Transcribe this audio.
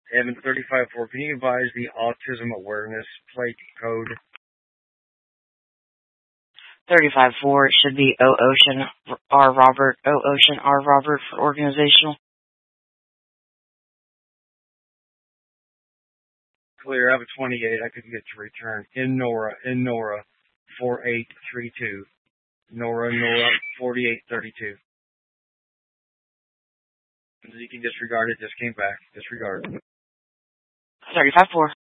Evan 35-4, can you advise the autism awareness plate code? 35-4, it should be O Ocean R Robert, O Ocean R Robert for organizational. Clear, I have a 28, I couldn't get to return. In Nora, 4832. Nora, 4832. You can disregard it, just came back. Disregard. 35-4.